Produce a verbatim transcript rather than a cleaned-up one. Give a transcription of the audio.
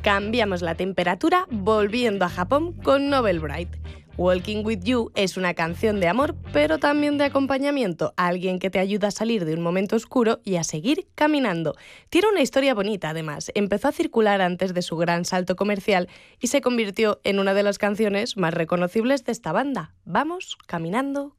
Cambiamos la temperatura volviendo a Japón con Nobel Bright. Walking with You es una canción de amor, pero también de acompañamiento, a alguien que te ayuda a salir de un momento oscuro y a seguir caminando. Tiene una historia bonita, además. Empezó a circular antes de su gran salto comercial y se convirtió en una de las canciones más reconocibles de esta banda. Vamos caminando